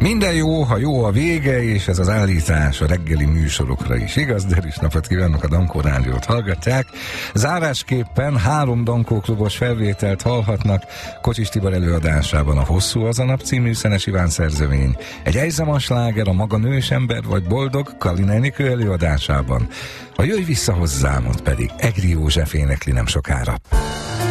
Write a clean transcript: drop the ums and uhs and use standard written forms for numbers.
Minden jó, ha jó a vége, és ez az állítás a reggeli műsorokra is igaz, de is napot kívánok, a Dankó Rádiót hallgatják. Zárásképpen 3 Dankó klubos felvételt hallhatnak Kocsis Tibor előadásában a Hosszú az a nap című Szenes Iván szerzemény, egy ejzemas sláger, a Maga nős ember vagy boldog Kalina Enikő előadásában. A Jöjj vissza hozzámot pedig Egri József énekli nem sokára.